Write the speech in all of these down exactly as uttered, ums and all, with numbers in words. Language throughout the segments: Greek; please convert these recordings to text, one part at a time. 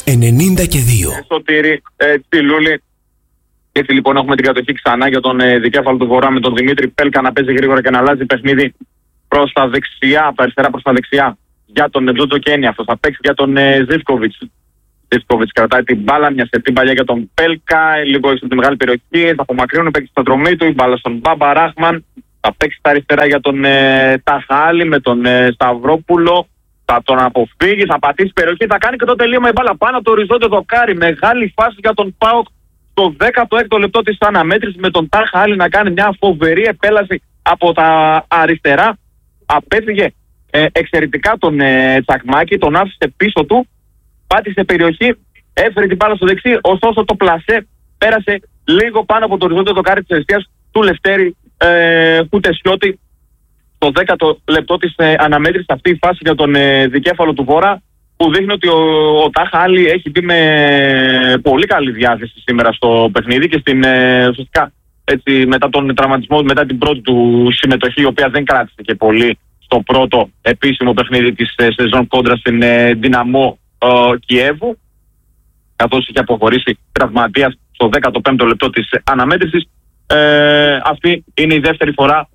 ενενήντα και δύο. Σωτήρη, ε, Τσιλούλη. Έτσι λοιπόν έχουμε την κατοχή ξανά για τον ε, δικέφαλο του Βορρά με τον Δημήτρη Πέλκα να παίζει γρήγορα και να αλλάζει παιχνίδι προς τα δεξιά, από τα αριστερά προς τα δεξιά για τον Ντζότζο Κένι. Αυτό θα παίξει για τον ε, Ζίβκοβιτς. Ζίβκοβιτς κρατάει την μπάλα, μια σετή παλιά για τον Πέλκα, λίγο έξω από τη μεγάλη περιοχή, θα απομακρύνουν, παίξει στα δρομή του, η μπάλα στον Μπάμπα Ράχμαν, θα παίξει στα αριστερά για τον ε, Ταχάλη με τον ε, Σταυρόπουλο, θα τον αποφύγει, θα πατήσει περιοχή, θα κάνει και το τελείωμα η μπάλα πάνω το οριζόντιο δοκάρι. Μεγάλη φάση για τον ΠΑΟΚ στο δέκατο έκτο λεπτό της αναμέτρησης με τον Ταχάλη να κάνει μια φοβερή επέλαση από τα αριστερά. Απέφυγε ε, εξαιρετικά τον ε, Τσακμάκη, τον άφησε πίσω του, πάτησε περιοχή, έφερε την μπάλα στο δεξί, ωστόσο το πλασέ πέρασε λίγο πάνω από το οριζόντιο δοκάρι της αριστείας του Λευτέρη ε, Χουτεσιώτη στο δέκατο λεπτό της ε, αναμέτρησης. Αυτή η φάση για τον ε, δικέφαλο του Βόρα που δείχνει ότι ο, ο Ταχάλη έχει μπει με πολύ καλή διάθεση σήμερα στο παιχνίδι και στην ε, ουσιαστικά έτσι, μετά τον τραυματισμό, μετά την πρώτη του συμμετοχή, η οποία δεν κράτησε και πολύ στο πρώτο επίσημο παιχνίδι της ε, σεζόν κόντρα στην ε, Δυναμό ε, Κιέβου, καθώς είχε αποχωρήσει τραυματίας στο δέκατο πέμπτο λεπτό της αναμέτρησης. Ε, αυτή είναι η δεύτερη φορά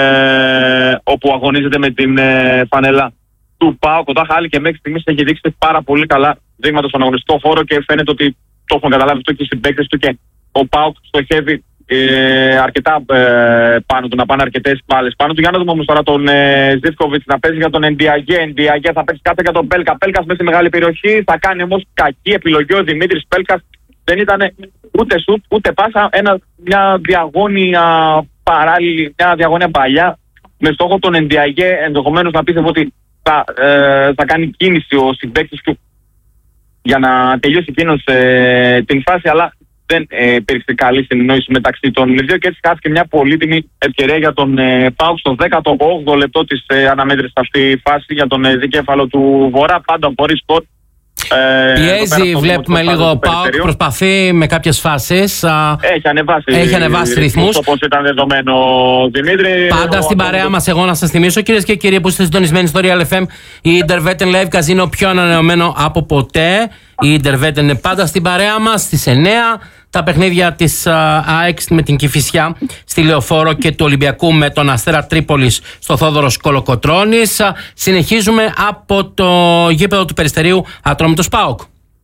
ε, όπου αγωνίζεται με την ε, φανέλα του ΠΑΟΚ. Ο Ταχάλη και μέχρι στιγμής έχει δείξει πάρα πολύ καλά δείγματα στον αγωνιστικό χώρο και φαίνεται ότι το έχουν καταλάβει αυτό και οι συμπαίκτες του και ο ΠΑΟΚ στοχεύει ε, αρκετά ε, πάνω του, να πάνε αρκετές μπάλες πάνω του. Για να δούμε όμως τώρα τον ε, Ζίβκοβιτς να παίζει για τον Εντιαγέ. Εντιαγέ θα παίξει κάτω για τον Πέλκα. Πέλκας μέσα στη μεγάλη περιοχή, θα κάνει όμως κακή επιλογή ο Δημήτρης Πέλκας. Δεν ήταν ούτε σουτ ούτε πάσα, ένα, μια διαγώνια παράλληλη, μια διαγώνια παλιά με στόχο τον Εντιαγέ. Ενδεχομένως να πίστευε ότι θα, ε, θα κάνει κίνηση ο συμπαίκτης του για να τελειώσει εκείνος ε, την φάση, αλλά δεν ε, υπήρξε καλή συνεννόηση μεταξύ των δύο και έτσι χάθηκε μια πολύτιμη ευκαιρία για τον ε, ΠΑΟΚ στο δέκατο όγδοο λεπτό της ε, αναμέτρησης αυτή η φάση για τον ε, δικέφαλο του Βορρά, πάντα χωρίς σκορ. Ε, Πιέζει, βλέπουμε λίγο ΠΑΟΚ, προσπαθεί με κάποιες φάσεις. Έχει ανεβάσει, έχει ανεβάσει ρυθμούς. Όπως ήταν δεδομένο, Δημήτρη. Πάντα στην παρέα μας, εγώ να σας θυμίσω, κυρίες και κύριοι, που είστε συντονισμένοι στο Real εφ εμ, η Interwetten Live Casino πιο ανανεωμένο από ποτέ. Η Interwetten είναι πάντα στην παρέα μας στις εννέα. Τα παιχνίδια της ΑΕΚ με την Κηφισιά στη Λεωφόρο και του Ολυμπιακού με τον Αστέρα Τρίπολης στο Θόδωρος Κολοκοτρώνης. Συνεχίζουμε από το γήπεδο του Περιστερίου, Ατρόμητος ΠΑΟΚ.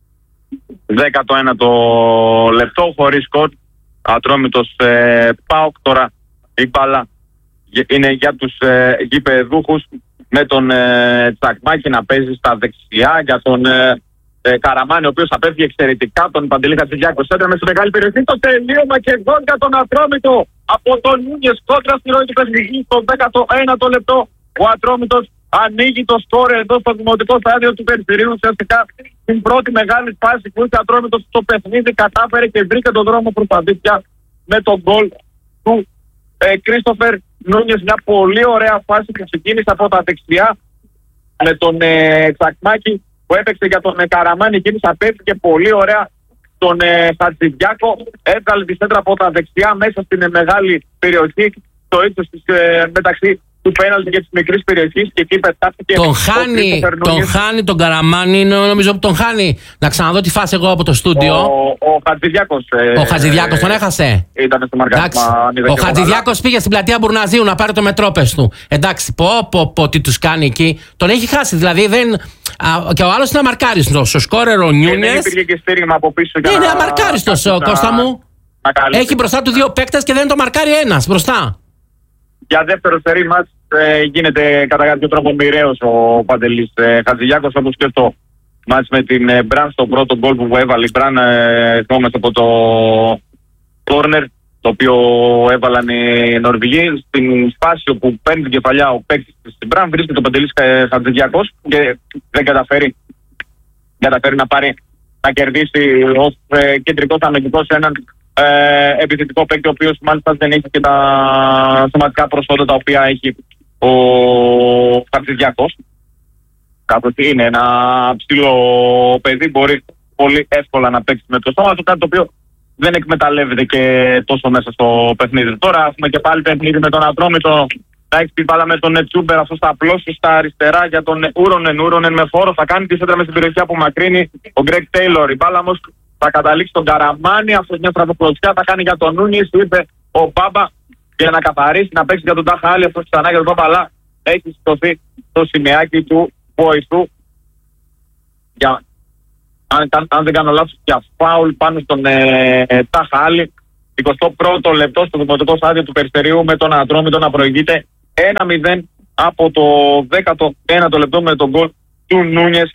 δέκατο ένατο λεπτό χωρίς σκορ, Ατρόμητος ε, ΠΑΟΚ. Τώρα η μπάλα είναι για τους ε, γηπεδούχους με τον ε, Τσακμάκη να παίζει στα δεξιά, για τον ε, Ε, Καραμάνη, ο οποίος απέφυγε εξαιρετικά τον Παντελή Χατζηδιάκο. Έντρα μέσα στη μεγάλη περιοχή. Το τελείωμα και εδώ για τον Ατρόμητο από τον Νούνιες κόντρα στη ροή του παιχνιδιού στο δέκατο ένατο λεπτό. Ο Ατρόμητος ανοίγει το σκόρ εδώ στο δημοτικό στάδιο του Περιστερίου. Ουσιαστικά την πρώτη μεγάλη φάση που είχε ο Ατρόμητος στο παιχνίδι κατάφερε και βρήκε τον δρόμο προς τα δίκτυα με τον γκολ του Κρίστοφερ Νούνιες. Μια πολύ ωραία φάση που ξεκίνησε από τα δεξιά με τον ε, Τσακμάκη που έπαιξε για τον ε, Καραμάνη. Εκείνης απέφυγε πολύ ωραία τον ε, Χατζηδιάκο. Έβγαλε τη σέντρα από τα δεξιά μέσα στην ε, μεγάλη περιοχή, το ύψος ε, μεταξύ του πέναλτι και της μικρής περιοχής, και εκεί πετάχτηκε. Τον χάνει, τον χάνει τον Καραμάνη, νομίζω που τον χάνει. Να ξαναδώ τη φάση εγώ από το στούντιο. Ο, ο Χατζηδιάκος. Ε, ο Χατζηδιάκος τον έχασε. Ήταν στο μαρκάρισμα. Ο Χατζηδιάκος πήγε στην πλατεία Μπουρναζίου να πάρει το μετρόπες του. Εντάξει, πω, πω, πω, τι τους κάνει εκεί. Τον έχει χάσει, δηλαδή δεν. Α, και ο άλλος είναι αμαρκάριστος. Ο σκόρερ ο Νιούνιες. Δεν υπήρχε και στήριγμα από πίσω. Είναι αμαρκάριστος ο Κώστα μου. Έχει μπροστά του δύο παίκτες και δεν το μαρκάρει ένας μπροστά. Για δεύτερο σερί μας ε, γίνεται κατά κάποιο τρόπο μοιραίος ο Παντελής ε, Χατζηδιάκος, όπως και στο μάτς με την ε, Μπραν, στο πρώτο γκολ που έβαλε η Μπραν ε, από το κόρνερ, το οποίο έβαλαν οι Νορβηγοί. Στην φάση όπου παίρνει την κεφαλιά ο παίκτης της Μπραν, βρίσκεται ο Παντελής Χατζηδιάκος και δεν καταφέρει, καταφέρει να πάρει, να κερδίσει ως ε, κεντρικός αμυντικός έναν Ε, επιθετικό παίκτη, ο οποίος μάλιστα δεν έχει και τα σωματικά προσόντα τα οποία έχει ο Χατζηδιάκος. Καθώς είναι ένα ψηλό παιδί, μπορεί πολύ εύκολα να παίξει με το σώμα του, κάτι το οποίο δεν εκμεταλλεύεται και τόσο μέσα στο παιχνίδι. Τώρα έχουμε και πάλι παιχνίδι με τον Ατρόμητο Θα έχει την μπάλα με τον Τσούμπερ, αυτό θα απλώσει στα αριστερά για τον Ούρονεν. Ούρονεν με φόρο θα κάνει τη σέντρα με στην περιοχή από μακρύνει ο Γκρέγκ Τέιλορ. Η μπάλα όμως θα καταλήξει τον Καραμάνι. Αυτό μια στραβοκλωτσιά θα κάνει για τον Νούνιες. Είπε ο Μπάμπα για να καθαρίσει, να παίξει για τον Τάχα Άλλη. Αυτό ξανά για τον Μπάμπα, αλλά έχει σηκωθεί το σημαίακι του βοηθού. Για, αν, αν, αν δεν κάνω λάθος, για φάουλ πάνω στον ε, ε, Τάχα Άλλη. εικοστό πρώτο λεπτό στο δημοτικό στάδιο του Περιστερίου με τον Ατρόμητο να προηγείται ένα μηδέν από το δέκατο ένατο λεπτό με τον γκολ του Νούνιες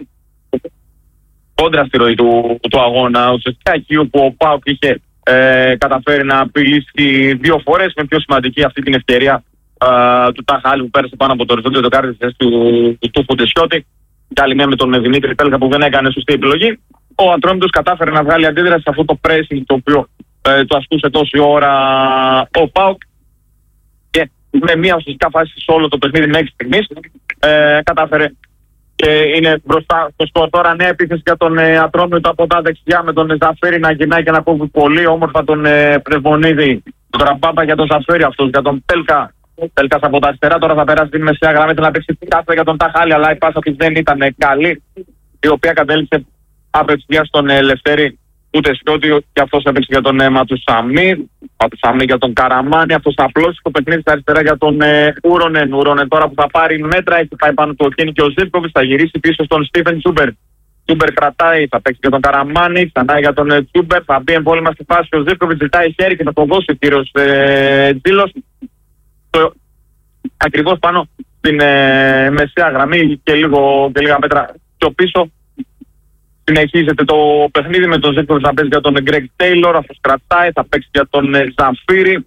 κόντρα στη ροή του, του αγώνα. Ουσιαστικά εκεί όπου ο ΠΑΟΚ είχε ε, καταφέρει να απειλήσει δύο φορές, με πιο σημαντική αυτή την ευκαιρία ε, του Τάχα Άλλη που πέρασε πάνω από το οριζόντιο δοκάρι της του, του, του Φουτεσιώτη. Και άλλη μία με τον Δημήτρη Πέλκα που δεν έκανε σωστή επιλογή. Ο Ατρόμητος κατάφερε να βγάλει αντίδραση σε αυτό το pressing το οποίο ε, το ασκούσε τόση ώρα ο ΠΑΟΚ. Και με μία ουσιαστικά φάση σε όλο το παιχνίδι μέχρι στιγμής ε, κατάφερε και είναι μπροστά στο σκορ. Τώρα νέα επίθεση για τον ε, Ατρόμητο από τα δεξιά με τον Ζαφέρη να γυρνάει και να κόβει πολύ όμορφα τον ε, Πνευμονίδη. Τον Τραμπάμπα για τον Ζαφέρη αυτός, για τον Πέλκα. Πέλκα από τα αριστερά, τώρα θα περάσει την μεσαία γραμμή του να παίξει κάθε για τον Τάχαλη, αλλά η πάσα της δεν ήταν καλή, η οποία κατέληξε απευθείας στον Λευτέρη Ουτεσιώτη και αυτός έπαιξε για τον ε, Ματουσαμί. Ματουσαμί για τον Καραμάνι, αυτός θα απλώσει το παιχνίδι στα αριστερά για τον ε, Ούρονεν. Ούρονεν τώρα που θα πάρει μέτρα, έχει πάει πάνω του Οκίνη και ο Ζίρκοβιτς, θα γυρίσει πίσω στον Στίφεν Τσούμπερ. Τσούμπερ κρατάει, θα παίξει για τον Καραμάνι, ξανά για τον ε, Τσούμπερ, θα μπει εμβόλυμα στη φάση, ο Ζίρκοβιτς ζητάει χέρι και θα το δώσει ο κύριος ε, Τζίλος. Το, ακριβώς πάνω στην ε, μεσαία γραμμή και, λίγο, και λίγα μέτρα πιο πίσω. Συνεχίζεται το παιχνίδι με τον Ζέκοβιτς να παίζει για τον Γκρέγκ Τέιλορ. Αυτός κρατάει, θα παίξει για τον ε, Ζαμφίρη.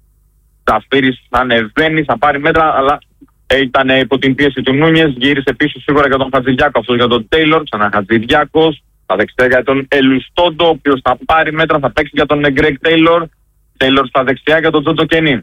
Ζαμφίρης θα ανεβαίνει, θα πάρει μέτρα, αλλά ε, ήταν ε, υπό την πίεση του Νούνιες. Γύρισε πίσω σίγουρα για τον Χατζηδιάκο, αυτός για τον Τέιλορ. Ξανά Χατζηδιάκος, θα δεξιά για τον Ελουστόντο, ο οποίος θα πάρει μέτρα, θα παίξει για τον Γκρέγκ Τέιλορ. Τέιλορ στα δεξιά για τον Τζόντο Κένι.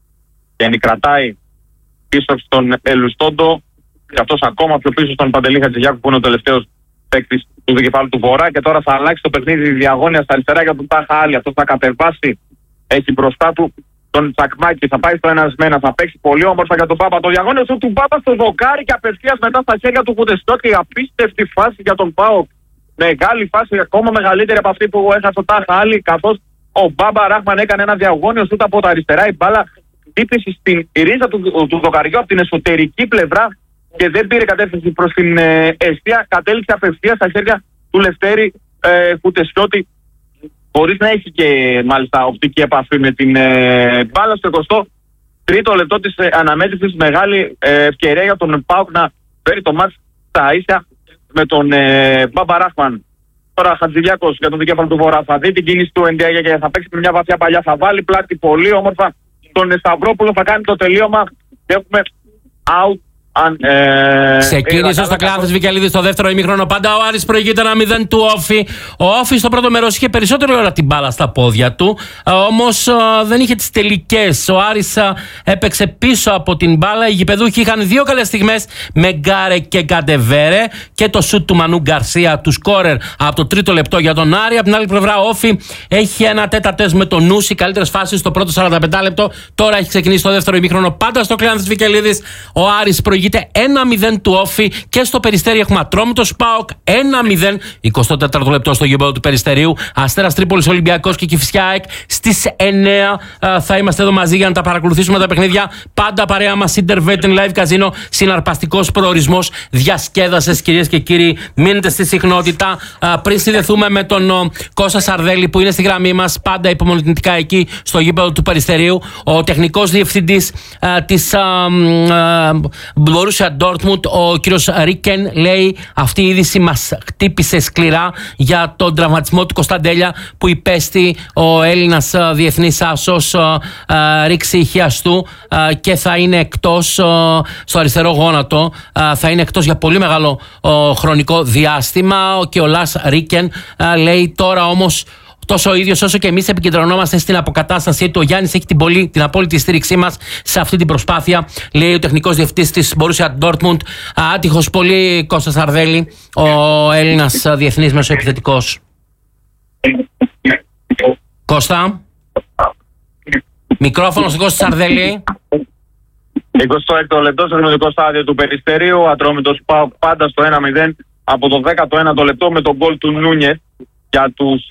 Κένι κρατάει πίσω στον Ελουστόντο και αυτός ακόμα πιο πίσω στον Παντελή Χατζηδιάκο που είναι ο τελευταίος παίκτης του δικεφάλου του Βορρά. Και τώρα θα αλλάξει το παιχνίδι διαγώνια στα αριστερά για τον Τάχα Άλλη. Αυτός θα κατεβάσει, έχει μπροστά του τον Τσακμάκη, θα πάει στο ένα μένα, θα παίξει πολύ όμορφα για τον Πάπα. Το διαγώνιο του Πάπα στο δοκάρι και απευθείας μετά στα χέρια του Φουτεσιώτη. Απίστευτη φάση για τον ΠΑΟΚ. Μεγάλη φάση, ακόμα μεγαλύτερη από αυτή που έχασε ο Τάχα Άλλη, καθώς ο Μπάμπα Ράχμαν έκανε ένα διαγώνιο σούτ από τα αριστερά. Η μπάλα χτύπησε στην ρίζα του, του δοκαριού από την εσωτερική πλευρά και δεν πήρε κατεύθυνση προς την ε, αιστεία. Κατέληξε απευθείας στα χέρια του Λευτέρη ε, Φουτεσιώτη, χωρίς να έχει και μάλιστα οπτική επαφή με την ε, μπάλα. Στο εικοστό τρίτο λεπτό της ε, αναμέτρησης, μεγάλη ε, ευκαιρία για τον ΠΑΟΚ να φέρει το μάτς στα ίσια με τον ε, Μπάμπα Ράχμαν. Τώρα Χατζηδιάκος για τον δικέφαλο του Βορρά θα δει την κίνηση του Ενδιάγια και θα παίξει με μια βαθιά παλιά. Θα βάλει πλάτη πολύ όμορφα τον Σταυρόπουλο, θα κάνει το τελείωμα και έχουμε out. Αν, ε, Ξεκίνησε στο Κλάδης Βικελίδη στο δεύτερο ημίχρονο. Πάντα ο Άρης προηγείται ένα μηδέν του Όφη. Ο Όφη στο πρώτο μέρος είχε περισσότερη ώρα την μπάλα στα πόδια του. Όμως δεν είχε τις τελικές. Ο Άρης έπαιξε πίσω από την μπάλα. Οι γηπεδούχοι είχαν δύο καλές στιγμές με Γκάρε και Καντεβέρε. Και το σουτ του Μανού Γκαρσία, του σκόρερ από το τρίτο λεπτό για τον Άρη. Από την άλλη πλευρά, ο Όφη έχει ένα τέτα τες με τον Νούση. Καλύτερες φάσεις στο πρώτο σαράντα πέντε λεπτό. Τώρα έχει ξεκινήσει το δεύτερο ημίχρονο. Πάντα στο Κλάδης Βικελίδη. Ο Άρης προηγείται ένα μηδέν του Όφη και στο Περιστέρι έχουμε Ατρόμητος ΠΑΟΚ ένα μηδέν. εικοστό τέταρτο λεπτό στο γήπεδο του Περιστερίου. Αστέρας Τρίπολης Ολυμπιακός και Κηφισιά ΑΕΚ στις εννέα. Θα είμαστε εδώ μαζί για να τα παρακολουθήσουμε τα παιχνίδια. Πάντα παρέα μας Intervetin Live Casino. Συναρπαστικός προορισμός διασκέδασης, κυρίες και κύριοι. Μείνετε στη συχνότητα. Πριν συνδεθούμε με τον Κώστα Σαρδέλη που είναι στη γραμμή μας, πάντα υπομονητικά εκεί στο γήπεδο του Περιστερίου, ο τεχνικός διευθυντής της Μπορούσια Ντόρτμουντ, ο κύριος Ρίκεν, λέει αυτή η είδηση μας χτύπησε σκληρά για τον τραυματισμό του Κωνσταντέλια που υπέστη ο Έλληνας διεθνής άσος ρήξη χιαστού και θα είναι εκτός στο αριστερό γόνατο, θα είναι εκτός για πολύ μεγάλο χρονικό διάστημα. Και ο Λας Ρίκεν λέει τώρα όμως τόσο ο ίδιος όσο και εμείς επικεντρωνόμαστε στην αποκατάστασή του. Ο Γιάννης έχει την, πολύ, την απόλυτη στήριξή μας σε αυτή την προσπάθεια, λέει ο τεχνικός διευθυντής της Borussia Dortmund. Άτυχος πολύ Κώστας Σαρδέλη, ο Έλληνας διεθνής μεσοεπιθετικός. Κώστα, μικρόφωνο στον Κώστα Σαρδέλη. εικοστό έκτο λεπτό στο δημοτικό στάδιο του Περιστερίου. Ο Ατρόμητος ΠΑΟΚ πάντα στο ένα μηδέν από το δέκατο ένατο λεπτό με τον γκολ του Νούνιες για τους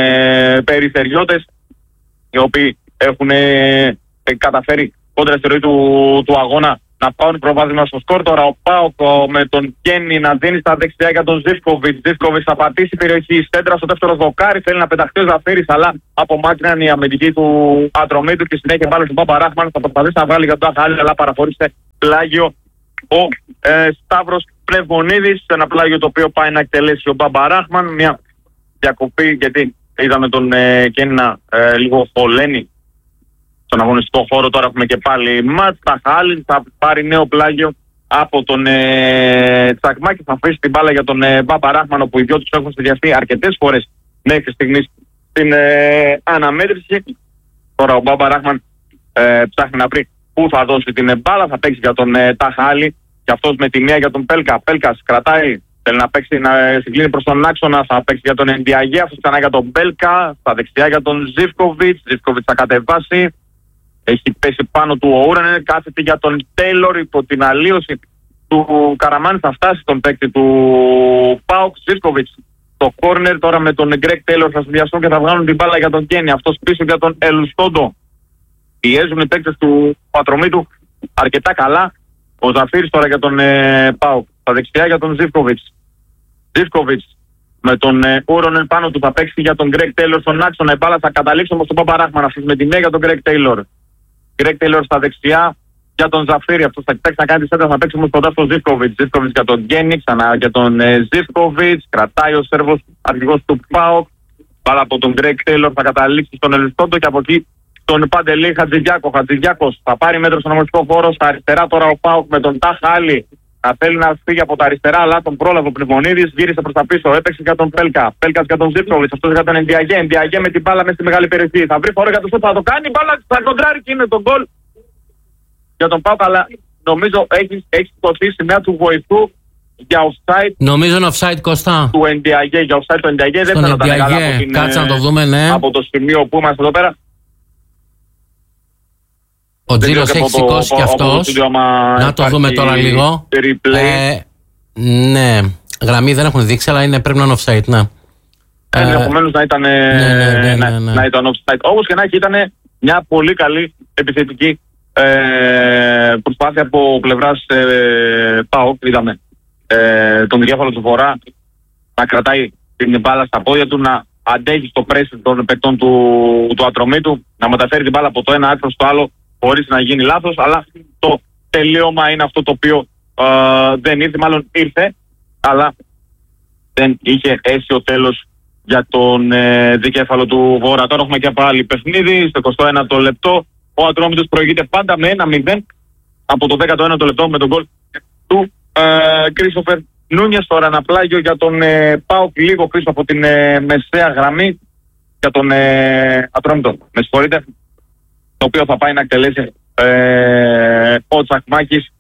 ε, Περιστεριώτες, οι οποίοι έχουν ε, καταφέρει κόντρα στη ροή του, του αγώνα να πάρουν προβάδισμα στο σκορ. Τώρα ο ΠΑΟΚ με τον Κέννη να δίνει στα δεξιά για τον Ζίβκοβιτς. Ζίβκοβιτς θα πατήσει περιοχή στέντρα στο δεύτερο δοκάρι. Θέλει να πεταχτεί ο Ζαφύρης, αλλά απομάκρυναν η αμυντική του Ατρομήτου και συνέχεια βάλει στον Παπαράχμαν. Θα προσπαθήσει να βάλει για τον Τάχα, αλλά παραφορήσε πλάγιο ο ε, Σταύρος Πνευμονίδης. Ένα πλάγιο το οποίο πάει να εκτελέσει ο Παπαράχμαν. Μια διακοπή, γιατί είδαμε τον ε, Κέννη να ε, λίγο χωλαίνει στον αγωνιστικό χώρο. Τώρα έχουμε και πάλι μάτς. Ταχάλιν θα πάρει νέο πλάγιο από τον ε, Τσακμάκη. Θα αφήσει την μπάλα για τον ε, Παπαράχμαν, όπου οι δυο τους έχουν συνδυαστεί αρκετές φορές μέχρι στιγμής στην ε, αναμέτρηση. Τώρα ο Παπαράχμαν ε, ψάχνει να βρει πού θα δώσει την μπάλα. Θα παίξει για τον ε, Ταχάλη και αυτός με τη μία για τον Πέλκα. Πέλκας κρατάει, θέλει να παίξει, να συγκλίνει προς τον άξονα. Θα παίξει για τον Εντιαγέ, αυτός ξανά για τον Πέλκα. Στα δεξιά για τον Ζίβκοβιτς. Ζίβκοβιτς θα κατεβάσει. Έχει πέσει πάνω του ο Ούρανεν, κάθεται για τον Τέιλορ υπό την αλλίωση του Καραμάνη. Θα φτάσει τον παίκτη του ΠΑΟΚ. Ζίβκοβιτς στο κόρνερ τώρα με τον Γκρέκ Τέιλορ θα συνδυαστούν και θα βγάλουν την μπάλα για τον Κέννη. Αυτός πίσω για τον Ελουστόντο. Πιέζουν οι παίκτες του Ατρομήτου αρκετά καλά. Ο Ζαφύρης τώρα για τον ε, ΠΑΟΚ. Στα δεξιά για τον Ζίβκοβιτς. Ζίβκοβιτς με τον ε, Ούρανεν πάνω του θα παίξει για τον Γκρέκ Τέιλορ στον άξονα. Η μπάλα θα καταλήξει όμως στον Παπαράχμαν. Αυτός με τη μία για τον Γκρέκ Τέιλορ. Γκρέκ Τέιλορ στα δεξιά για τον Ζαφύρη. Αυτός θα παίξει να κάνει τη σέντρα, θα παίξει όμως κοντά στο Ζίβκοβιτς. Ζίβκοβιτς για τον Γκέννη, ξανά για τον ε, Ζίβκοβιτς. Κρατάει ο Σέρβος αρχηγός του ΠΑΟΚ. Μπάλα από τον Γκρέκ Τέιλορ θα καταλήξει στον Ελουστόντο και από εκεί τον Παντελή Χατζηδιάκο. Χατζηδιάκος θα πάρει μέτρο στον αγωνιστικό χώρο. Στα αριστερά τώρα ο ΠΑΟΚ με τον Τάχα Άλλη. Θα θέλει να φύγει από τα αριστερά, αλλά τον πρόλαβε ο Πνευμονίδης. Γύρισε προς τα πίσω. Έπαιξε για τον Πέλκα. Πέλκας για τον Ζίβκοβιτς. Αυτός για τον Εντιαγέ. Εντιαγέ με την μπάλα μέσα στη μεγάλη περιοχή. Θα βρει φορά για τον Σούπα. Θα το κάνει. Η μπάλα θα κοντράρει και είναι τον γκολ για τον ΠΑΟΚ. Αλλά νομίζω έχει, έχει σηκωθεί σημαία του βοηθού για offside. Νομίζω είναι offside, Κώστα. Του Εντιαγέ. Για offside του Εντιαγέ. Δεν θα ήταν καλά από, την, Κάτσε να το δούμε, ναι. από το σημείο που είμαστε εδώ πέρα. Ο Τζίλος έχει σηκώσει κι αυτός. Να το δούμε τώρα λίγο. Ε, ναι, γραμμή δεν έχουν δείξει, αλλά είναι, πρέπει να είναι offside, ναι. Ενδεχομένως να ήταν, ναι, ναι, ναι, ναι, ναι. να ήταν offside. Όπως και να έχει, ήταν μια πολύ καλή επιθετική ε, προσπάθεια από πλευράς ε, ΠΑΟΚ. Είδαμε ε, τον διάφορο του Βορρά να κρατάει την μπάλα στα πόδια του, να αντέχει στο πρέσι των παικτών του, του Ατρομήτου, να μεταφέρει την μπάλα από το ένα άκρο στο άλλο χωρίς να γίνει λάθος, αλλά το τελείωμα είναι αυτό το οποίο ε, δεν ήρθε, μάλλον ήρθε, αλλά δεν είχε αίσιο τέλος για τον ε, δικέφαλο του Βόρα. Τώρα έχουμε και πάλι παιχνίδι, στο εικοστό ένατο λεπτό, ο Ατρόμητος προηγείται πάντα με ένα μηδέν από το δέκατο ένατο λεπτό με τον γκολ του Κρίστοφερ Νούνιες. Τώρα ένα πλάγιο για τον ε, ΠΑΟΚ λίγο πίσω από την ε, μεσαία γραμμή για τον ε, Ατρόμητο, με συγχωρείτε, το οποίο θα πάει να εκτελέσει ε, ο Τσακμάκης.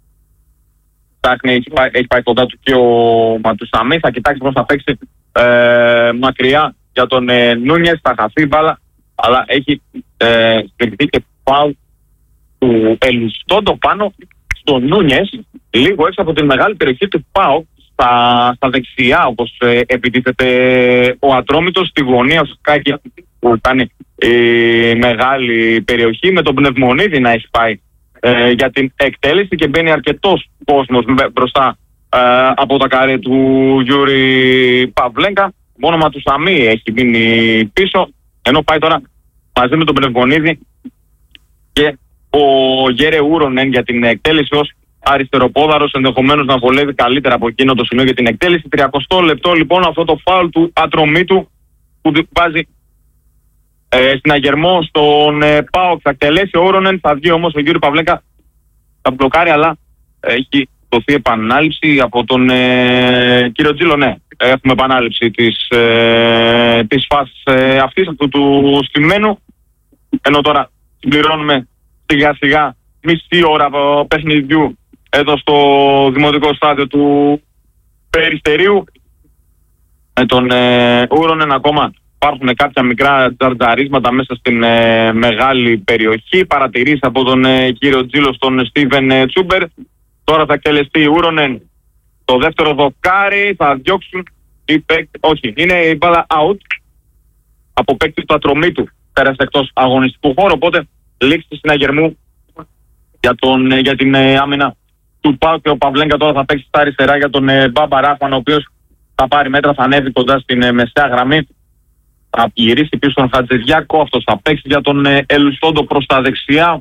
Ψάχνει, έχει πάει, έχει πάει κοντά του και ο Ματουσαμί. Θα κοιτάξει πώς θα παίξει ε, μακριά για τον ε, Νούνιες. Θα χαθεί μπάλα, αλλά έχει ε, κρυφτεί και φάουλ του Ελουστόντο πάνω στο Νούνιες, λίγο έξω από την μεγάλη περιοχή του ΠΑΟΚ, στα, στα δεξιά, όπως ε, επιτίθεται ο Ατρόμητος, στη γωνία Σκάκη που ήταν η μεγάλη περιοχή, με τον Πνευμονίδη να έχει πάει ε, για την εκτέλεση και μπαίνει αρκετός κόσμος μπροστά ε, από τα καρέ του Γιούρι Παυλέγκα. Μόνο Ματουσαμί έχει μείνει πίσω, ενώ πάει τώρα μαζί με τον Πνευμονίδη και ο Γέρε Ούρονεν για την εκτέλεση ως αριστεροπόδαρος, ενδεχομένως να βολεύει καλύτερα από εκείνο το σημείο για την εκτέλεση. τριακοστό λεπτό λοιπόν αυτό το φάουλ του Ατρομήτου που βάζει ε, στην αγερμό στον ε, ΠΑΟΚ. Θα εκτελέσει ο Ούρονεν, θα βγει όμως ο Γιούρι Παυλέγκα, θα μπλοκάρει, αλλά έχει δοθεί επανάληψη από τον ε, κύριο Τζίλο. Ναι, έχουμε επανάληψη της, ε, της φάσης ε, αυτής, αυτού του στημένου, ενώ τώρα συμπληρώνουμε σιγά σιγά μισή ώρα παιχνιδιού εδώ στο δημοτικό στάδιο του Περιστερίου, με τον ε, Ούρονεν ακόμα Υπάρχουν κάποια μικρά τζαρτζαρίσματα μέσα στην ε, μεγάλη περιοχή. Παρατηρήσει από τον ε, κύριο Τζίλο, στον Στίβεν ε, Τσούμπερ. Τώρα θα εκτελεστεί Ούρονεν το δεύτερο δοκάρι. Θα διώξουν οι παίκτες. Όχι, είναι η μπάλα out από παίκτη του Ατρομήτου. Πέρασε εκτός αγωνιστικού χώρου. Οπότε λήξη συναγερμού για, τον, ε, για την ε, άμυνα του ΠΑΟΚ. Και ο Παυλέγκα τώρα θα παίξει στα αριστερά για τον ε, Μπάμπα Ράχμαν, ο οποίος θα πάρει μέτρα, θα ανέβει κοντά στην ε, μεσαία γραμμή. Θα γυρίσει πίσω τον Χατζηδιάκο. Αυτός θα παίξει για τον ε, Ελουστόντο προς τα δεξιά.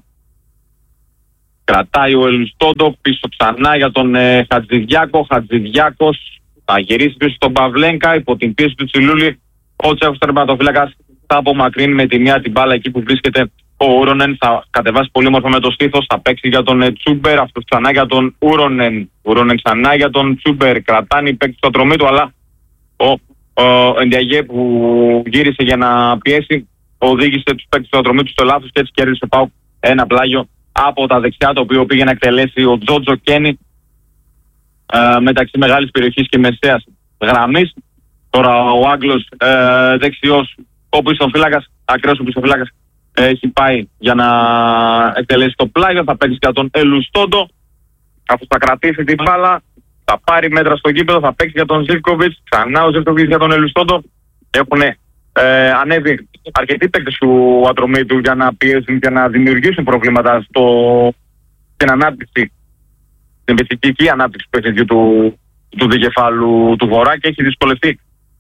Κρατάει ο Ελουστόντο πίσω ξανά για τον ε, Χατζηδιάκο. Χατζηδιάκος θα γυρίσει πίσω στον Παυλέγκα. Υπό την πίεση του Τσιλούλη, ο Τσέχος τερματοφύλακας θα απομακρύνει με τη μία την μπάλα εκεί που βρίσκεται ο Ούρονεν. Θα κατεβάσει πολύ όμορφα με το στήθος. Θα παίξει για τον ε, Τσούμπερ. Αυτός ξανά για τον Ούρονεν. Ούρονεν ξανά για τον Τσούμπερ. Κρατάνε οι παίκτες του Ατρομήτου, αλλά ο Ο Εντιαγέ που γύρισε για να πιέσει οδήγησε τους παίκτες του Ατρομήτου στο λάθος και έτσι κέρδισε ο ΠΑΟΚ ένα πλάγιο από τα δεξιά, το οποίο πήγε να εκτελέσει ο Τζότζο Κένι ε, μεταξύ μεγάλης περιοχής και μεσαίας γραμμής. Τώρα ο Άγγλος ε, δεξιός, ο πισωφύλακας, ακραίος ο πισωφύλακας, ε, έχει πάει για να εκτελέσει το πλάγιο. Θα παίξει για τον Ελουστόντο, αφού θα κρατήσει την μπάλα. Θα πάρει μέτρα στο γήπεδο, θα παίξει για τον Ζίβκοβιτς. Ξανά ο Ζίβκοβιτς για τον Ελουστόντο. Έχουν ε, ανέβει αρκετοί παίκτες του Ατρομήτου για να πιέσουν και να δημιουργήσουν προβλήματα στο, στην ανάπτυξη, στην επιθετική ανάπτυξη του παιχνιδιού του, του δικεφάλου του Βορρά, και έχει δυσκολευτεί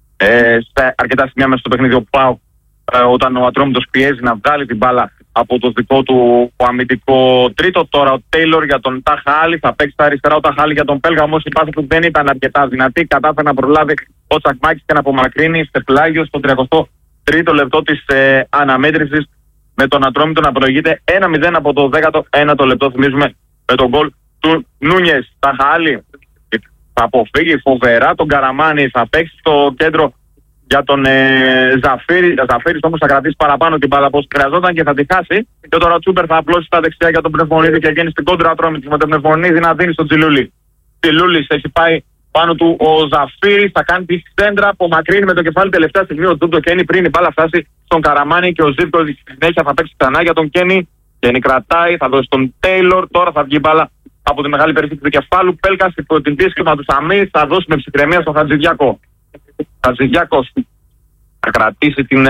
ε, σε αρκετά σημεία μέσα στο παιχνίδι ο ΠΑΟΚ ε, όταν ο Ατρόμητος πιέζει να βγάλει την μπάλα από το δικό του αμυντικό τρίτο. Τώρα ο Τέιλορ για τον Ταχάλη, θα παίξει στα αριστερά ο Ταχάλη για τον Πέλγα, όμως η πάση του δεν ήταν αρκετά δυνατή. Κατάφερε να προλάβει ο Τσακμάκης και να απομακρύνει σε πλάγιο στο τριάντα τρίτο λεπτό της ε, αναμέτρησης, με τον Ατρόμητο να προηγείται ένα μηδέν από το δέκατο ένατο λεπτό, θυμίζουμε, με τον γκολ του Νούνιες. Ταχάλη θα αποφύγει φοβερά τον Καραμάνη, θα παίξει στο κέντρο για τον ε, Ζαφίρη. Ζαφίρης όμως θα κρατήσει παραπάνω την μπάλα όπως χρειαζόταν και θα τη χάσει. Και τώρα ο Τσούμπερ θα απλώσει στα δεξιά για τον Πνευμονίδη και γίνει στην κόντρα Ατρόμητος με τον Πνευμονίδη να δίνει στον Τσιλούλη. Τσιλούλης έχει πάει πάνω του ο Ζαφίρης, θα κάνει τη σέντρα, απομακρύνει με το κεφάλι τελευταία στιγμή ο Τζούντο Κένι πριν η μπάλα φτάσει στον Καραμάνη, και ο Ζίβκο στη συνέχεια θα παίξει ξανά για τον Κένι. Κένι κρατάει, θα δώσει τον Τέιλορ. Τώρα θα βγει μπάλα από τη μεγάλη περιοχή του δικεφάλου. Πέλκα υπό την πίεση του Σαμί, θα δώσει με ψυχραιμία στον Χατζηδιάκο. Χατζηδιάκος θα κρατήσει την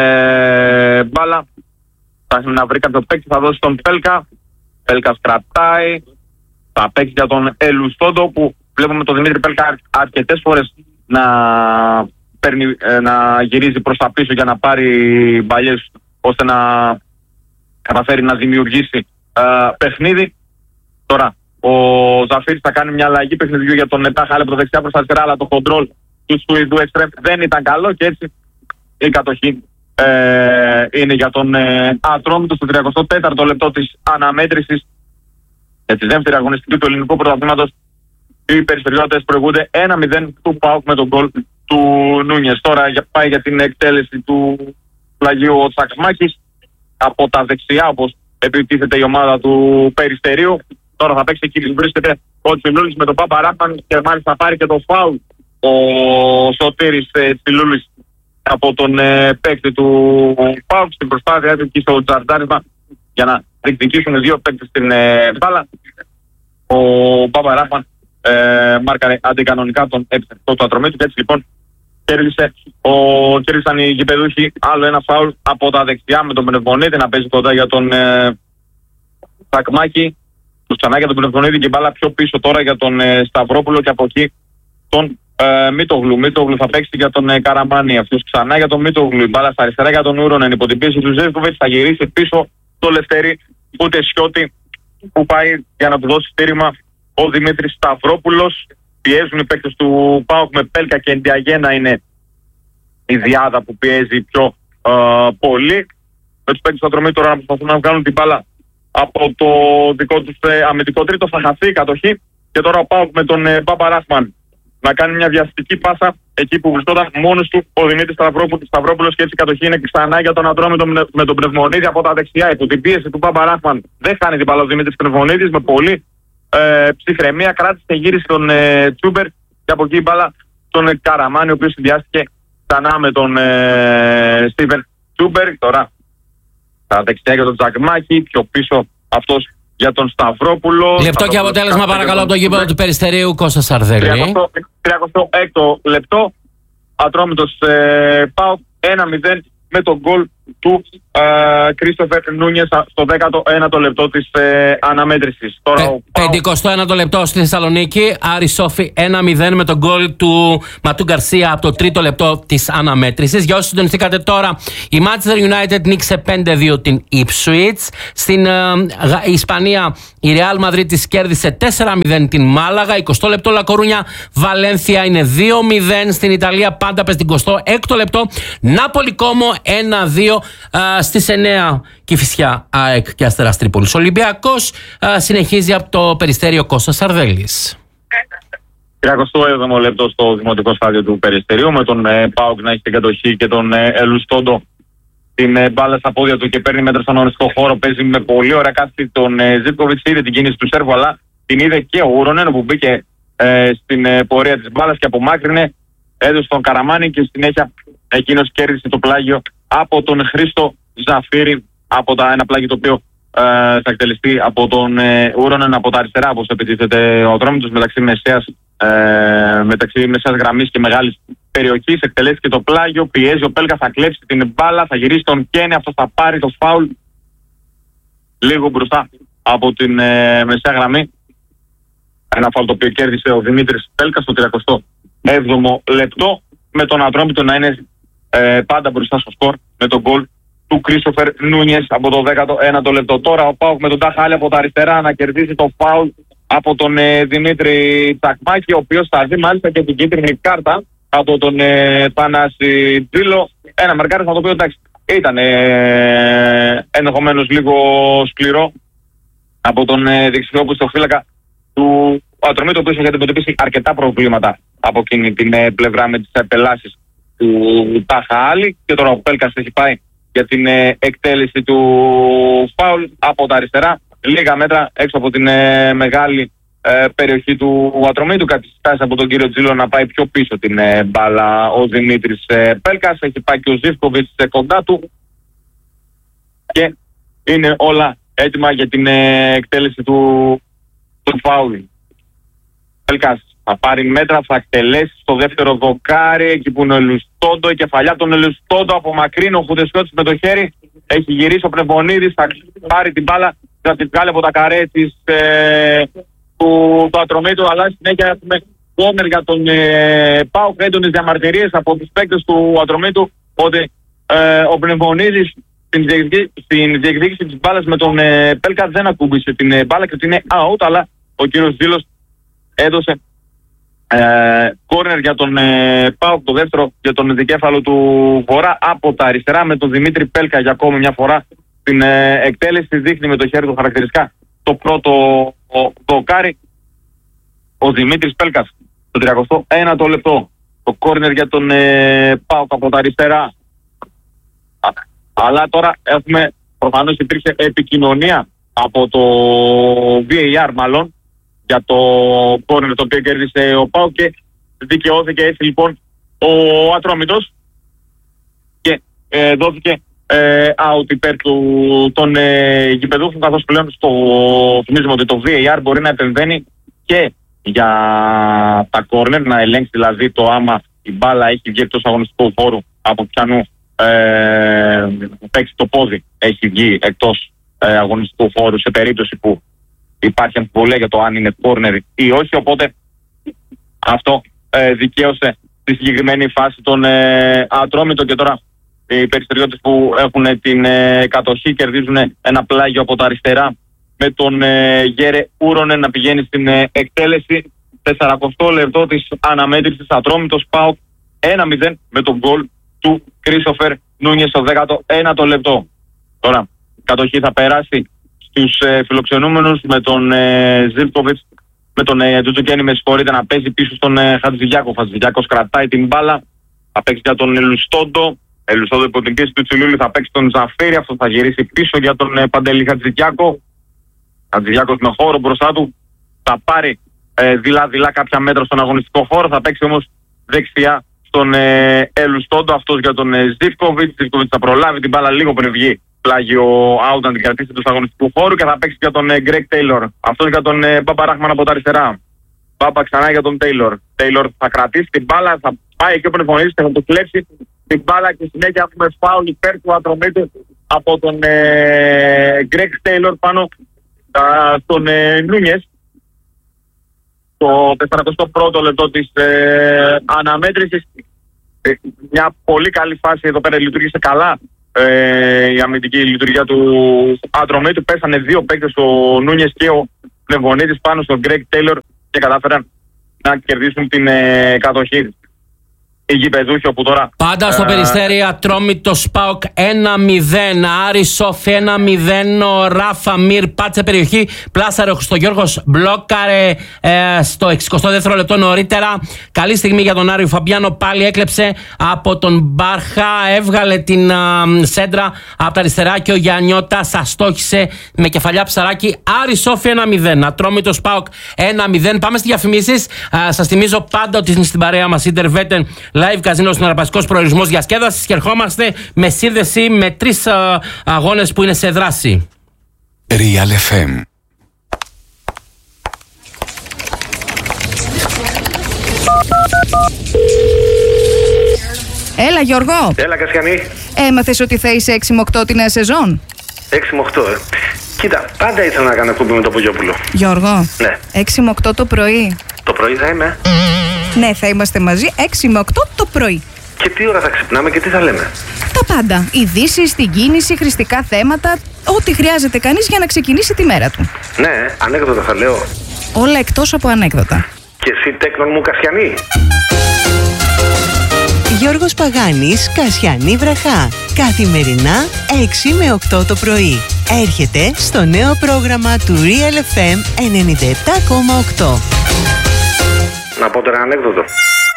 ε, μπάλα. Θα να βρει κάποιο παίκτη, θα δώσει τον Πέλκα. Πέλκας κρατάει. Θα παίξει για τον Ελουστόντο, που βλέπουμε τον Δημήτρη Πέλκα αρκετές φορές να, παίρνει, ε, να γυρίζει προς τα πίσω για να πάρει μπαλιές, ώστε να καταφέρει να δημιουργήσει ε, παιχνίδι. Τώρα ο Ζαφίρης θα κάνει μια αλλαγή παιχνιδιού για τον Τάχαλη από το δεξιά προς τα αριστερά, αλλά το κοντρόλ του Σουηδού εξτρέμ δεν ήταν καλό και έτσι η κατοχή ε, είναι για τον ε, Ατρόμητο στο τριάντα τέταρτο λεπτό της αναμέτρησης. Για τη δεύτερη αγωνιστική του ελληνικού πρωταθλήματος οι Περιστεριώτες προηγούνται ένα μηδέν του ΠΑΟΚ με τον γκολ του Νούνιες. Τώρα για, πάει για την εκτέλεση του πλαγίου ο Τσακμάκης από τα δεξιά, όπως επιτίθεται η ομάδα του Περιστερίου. Τώρα θα παίξει εκεί που βρίσκεται ο Τσιλούλης με τον Πάπα Ράπαν, και μάλιστα θα πάρει και το φάουλ ο Σωτήρης ε, Τσιλούλης από τον ε, παίκτη του ΠΑΟΚ στην προσπάθεια του και στο τζαρντάρισμα για να διεκδικήσουν δύο παίκτες στην ε, μπάλα. Ο Πάπα Ράπαν ε, μάρκαρε αντικανονικά τον επιθετικό του Ατρομήτου, και έτσι λοιπόν κέρδισε ο, κέρδισαν οι γηπεδούχοι άλλο ένα φάουλ από τα δεξιά, με τον Πνευμονίδη να παίζει κοντά για τον ε, Σακμάκη. Του ξανά για τον Πνευμονίδη και μπάλα πιο πίσω τώρα για τον ε, Σταυρόπουλο, και από εκεί τον ε, Μίτογλου. Μίτογλου θα παίξει για τον ε, Καραμάνη. Αυτός ξανά για τον Μίτογλου. Η μπάλα στα αριστερά για τον Ούρονεν. Υπό την πίεση του Ζεύκοβιτς θα γυρίσει πίσω το Λευτέρη ούτε Σιώτη, που πάει για να του δώσει στήριγμα ο Δημήτρης Σταυρόπουλος. Πιέζουν οι παίκτες του ΠΑΟΚ με Πέλκα και Ντιαγένα, είναι η διάδα που πιέζει πιο ε, πολύ. Με τους παίκτες του Ατρομήτου τώρα να προσπαθούν να βγάλουν την μπάλα από το δικό τους ε, αμυντικό τρίτο. Θα χαθεί η κατοχή, και τώρα ο ΠΑΟΚ με τον ε, Μπάμπα Ράχμαν να κάνει μια διαστική πάσα εκεί που βρισκόταν μόνος του ο Δημήτρης Σταυρόπουλος, και έτσι η κατοχή είναι ξανά για τον Ατρόμητο με τον Πνευμονίδη από τα δεξιά. Υπό την πίεση του Μπάμπα Ράχμαν δεν χάνει την μπάλα ο Δημήτρης Πνευμονίδης, με πολύ ε, ψυχραιμία κράτησε, γύρισε τον ε, Τσούμπερ, και από εκεί η μπάλα τον ε, Καραμάνη, ο οποίος συνδυάστηκε ξανά με τον Στίβεν Τσούμπερ. Τώρα στα δεξιά για τον Τζακμάκη, πιο πίσω αυτός για τον Σταυρόπουλο. Λεπτό και αποτέλεσμα παρακαλώ από το γήπεδο του Περιστερίου, Κώστα Σαρδέλη. τριακοστό έκτο λεπτό. Ατρόμητος ε, ΠΑΟΚ ένα μηδέν με τον γκολ του Κρίστοφερ Νούνιες στο δέκατο ένατο λεπτό της ε, αναμέτρησης. πενηκοστό ένατο λεπτό στη Θεσσαλονίκη, Άρη Σόφι ένα μηδέν με τον γκολ του Ματού Γκαρσία από το τρίτο λεπτό της αναμέτρησης. Για όσοι συντονιστήκατε τώρα, η Manchester United νίκησε πέντε δύο την Ipswich. Στην ε, η Ισπανία η Real Madrid της κέρδισε τέσσερα μηδέν την Μάλαγα. εικοστό λεπτό Λα Κορούνια Βαλένθια είναι δύο μηδέν. Στην Ιταλία πάντα πες την εικοστό έκτο λεπτό Νάπολη Κόμο ένα δύο. Στις εννέα Κηφισιά ΑΕΚ και Αστέρας Τρίπολης. Ο Ολυμπιακός α, συνεχίζει από το Περιστέριο, Κώστας Σαρδέλης. τριακοστό έβδομο λεπτό στο δημοτικό στάδιο του Περιστερίου με τον ε, ΠΑΟΚ να έχει την κατοχή και τον ε, Ελουστόντο την ε, μπάλα στα πόδια του και παίρνει μέτρα στον αγωνιστικό χώρο. Παίζει με πολύ ωραία κάθετη τον ε, Ζίβκοβιτς. Είδε την κίνηση του Σέρβου, αλλά την είδε και ο Ούρονεν που μπήκε ε, στην ε, πορεία της μπάλας και απομάκρυνε. Έδωσε τον Καραμάνη και συνέχεια εκείνος κέρδισε το πλάγιο από τον Χρήστο Ζαφύρη, από τα, ένα πλάγιο το οποίο ε, θα εκτελεστεί από τον ε, Ούρονεν από τα αριστερά, όπως επιτίθεται ο Ατρόμητος, μεταξύ μεσαίας, ε, μεταξύ μεσαίας γραμμής και μεγάλης περιοχής. Εκτελέστηκε το πλάγιο, πιέζει ο Πέλκα, θα κλέψει την μπάλα, θα γυρίσει τον Κένε, αυτός θα πάρει το φάουλ λίγο μπροστά από την ε, μεσαία γραμμή. Ένα φάουλ το οποίο κέρδισε ο Δημήτρης Πέλκα στο τριακοστό έβδομο λεπτό, με τον Ατρόμητο να είναι Ε, πάντα μπροστά στο σκορ με τον γκολ του Κρίστοφερ Νούνιες από το δέκατο ένατο λεπτό. Τώρα ο ΠΑΟΚ με τον Τάχαλη από τα αριστερά να κερδίσει το φάουλ από τον ε, Δημήτρη Τσακμάκη, ο οποίος θα δει μάλιστα και την κίτρινη κάρτα από τον ε, Θανάση Τζίλο. Ένα μαρκάρισμα το οποίο εντάξει ήταν ε, ενδεχομένως λίγο σκληρό από τον ε, δεξιόπιστο φύλακα του Ατρομήτου, ο οποίος έχει αντιμετωπίσει αρκετά προβλήματα από εκείνη την ε, πλευρά με τις επελάσεις του Ταχάλη. Και τώρα ο Πέλκας έχει πάει για την ε, εκτέλεση του φάουλ από τα αριστερά, λίγα μέτρα έξω από την ε, μεγάλη ε, περιοχή του Ατρομήτου. Καθιστάσει από τον κύριο Τζίλο να πάει πιο πίσω την ε, μπάλα ο Δημήτρης ε, Πέλκας. Έχει πάει και ο Ζίβκοβιτς ε, κοντά του και είναι όλα έτοιμα για την ε, εκτέλεση του, του φάουλ. Πέλκας θα πάρει μέτρα, θα εκτελέσει στο δεύτερο δοκάρι, εκεί που είναι ο Ελουστόντο, η κεφαλιά των Ελουστόντο από μακρύν, ο Χουδεσιώτης με το χέρι, έχει γυρίσει ο Πνευμονίδης, θα πάρει την μπάλα, θα την βγάλει από τα καρέ της, ε, του, του Ατρομήτου, αλλά συνέχεια έχουμε κόμερ για τον ε, ΠΑΟΚ, έντονες διαμαρτυρίες από τους παίκτες του Ατρομήτου, ότι ε, ο Πνευμονίδης στην, διεκδί, στην διεκδίκηση της μπάλας με τον ε, Πέλκα δεν ακούμπησε την ε, μπάλα και ότι είναι out, αλλά ο κύριος Ζήλος έδωσε κόρνερ ε, για τον ε, ΠΑΟΚ, το δεύτερο για τον δικέφαλο του Βορρά από τα αριστερά, με τον Δημήτρη Πέλκα για ακόμη μια φορά την ε, εκτέλεση. Δείχνει με το χέρι του χαρακτηριστικά το πρώτο δοκάρι ο Δημήτρης Πέλκας το τριακοστό ένατο λεπτό. Το κόρνερ για τον ε, ΠΑΟΚ από τα αριστερά. Αλλά τώρα έχουμε, προφανώς υπήρχε επικοινωνία από το βι έι αρ μάλλον για το κόρνερ το οποίο κέρδισε ο ΠΑΟΚ και δικαιώθηκε έτσι λοιπόν ο Ατρόμητος και ε, δόθηκε ε, out υπέρ του, των ε, γηπεδούχων, καθώς πλέον στο, θυμίζουμε ότι το βι έι αρ μπορεί να επεμβαίνει και για τα κόρνερ, να ελέγξει δηλαδή το άμα η μπάλα έχει βγει εκτός αγωνιστικού χώρου, από πιανού ε, παίξει το πόδι έχει βγει εκτός ε, αγωνιστικού χώρου, σε περίπτωση που υπάρχει αμφιβολία για το αν είναι corner ή όχι. Οπότε αυτό ε, δικαίωσε τη συγκεκριμένη φάση των ε, Ατρόμητων. Και τώρα οι περιστεριώτες που έχουν την ε, κατοχή κερδίζουν ένα πλάγιο από τα αριστερά με τον ε, Γέρε Ούρονεν να πηγαίνει στην ε, εκτέλεση. σαράντα λεπτό της αναμέτρησης, Ατρόμητος ΠΑΟΚ ένα μηδέν με τον γκολ του Κρίστοφερ Νούνιες στο δέκατο ένατο λεπτό. Τώρα η κατοχή θα περάσει στους ε, φιλοξενούμενους με τον ε, Ζίβκοβιτς, με τον ε, Τζουτζουκένι, με συγχωρείτε, να παίζει πίσω στον ε, Χατζηδιάκο. Ο Χατζηδιάκος κρατάει την μπάλα, θα παίξει για τον Ελουστόντο. Ελουστόντο υπό την πίεση του Τσιλούλη θα παίξει τον Ζαφέρη, αυτό θα γυρίσει πίσω για τον ε, Παντελή Χατζηδιάκο. Χατζηδιάκος με χώρο μπροστά του, θα πάρει ε, δειλά-δειλά κάποια μέτρα στον αγωνιστικό χώρο, θα παίξει όμως δεξιά στον ε, Ελουστόντο, αυτός για τον ε, Ζίβκοβιτς. Ζίβκοβιτς θα προλάβει την μπάλα λίγο πριν βγει πλάγι ο Άουτα να την κρατήσει του αγωνιστικού χώρου και θα παίξει για τον Γκρέγκ Τέιλορ. Αυτός για τον ε, Μπάμπα Ράχμαν από τα αριστερά. Μπάμπα ξανά για τον Τέιλορ. Τέιλορ θα κρατήσει την μπάλα, θα πάει εκεί όπου είναι φωνήσει και θα του κλέψει την μπάλα και συνέχεια έχουμε φάουλ υπέρ του Ατρομήτου από τον Γκρέγκ Τέιλορ πάνω α, στον ε, Νούνιες. Το τεσσαρακοστό πρώτο λεπτό της ε, αναμέτρησης. Ε, μια πολύ καλή φάση εδώ πέρα, λειτουργήσε καλά ε, η αμυντική λειτουργία του Ατρομήτου. Πέσανε δύο παίκτες, ο Νούνιες και ο Πνευμονίδης, πάνω στον Γκρέγκ Τέιλορ και κατάφεραν να κερδίσουν την ε, κατοχή. Οι γηπεδούχοι όπου τώρα. Πάντα στο ε... Περιστέρι, Ατρόμητο ΣΠΑΟΚ ένα μηδέν. Άρη Σόφι ένα μηδέν. Ο Ράφα Μυρ πάτσε περιοχή. Πλάσαρε ο Χριστογιώργος. Μπλόκαρε ε, στο εξηκοστό δεύτερο λεπτό νωρίτερα. Καλή στιγμή για τον Άριο Φαμπιάνο. Πάλι έκλεψε από τον Μπάρχα. Έβγαλε την α, σέντρα από τα αριστερά και ο Γιαννιώτα αστόχησε με κεφαλιά ψαράκι. Άρη Σόφι ένα μηδέν. Ατρόμητο ΣΠΑΟΚ ένα μηδέν. Πάμε στις διαφημίσεις. Σας θυμίζω πάντα ότι είναι στην παρέα μας Ιντερβέτεν Live Casino, συναρπαστικός προορισμός διασκέδασης, και ερχόμαστε με σύνδεση με τρεις α, αγώνες που είναι σε δράση. Real εφ εμ. Έλα Γιώργο. Έλα Κασιανή. Έμαθες ότι θα είσαι έξι με οκτώ τη νέα σεζόν? έξι με οκτώ, ε. Κοίτα, πάντα ήθελα να κάνω εκπομπή με το Πογιόπουλο. Γιώργο. Ναι. έξι με οκτώ το πρωί. Το πρωί θα είμαι. Ναι, θα είμαστε μαζί έξι με οκτώ το πρωί. Και τι ώρα θα ξυπνάμε και τι θα λέμε? Τα πάντα. Ειδήσεις, την κίνηση, χρηστικά θέματα. Ό,τι χρειάζεται κανείς για να ξεκινήσει τη μέρα του. Ναι, ανέκδοτα θα λέω. Όλα εκτός από ανέκδοτα. Και εσύ τέκνον μου Κασιανή. Γιώργος Παγάνης, Κασιανή Βραχά. Καθημερινά έξι με οκτώ το πρωί. Έρχεται στο νέο πρόγραμμα του Real εφ εμ ενενήντα επτά κόμμα οκτώ. Να πω τώρα ανέκδοτο.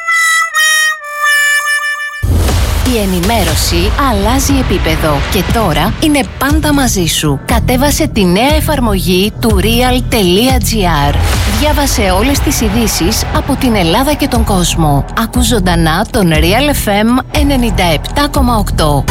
Η ενημέρωση αλλάζει επίπεδο και τώρα είναι πάντα μαζί σου. Κατέβασε τη νέα εφαρμογή του real.gr. Διάβασε όλες τις ειδήσεις από την Ελλάδα και τον κόσμο. Ακού ζωντανά τον Real εφ εμ ενενήντα επτά κόμμα οκτώ.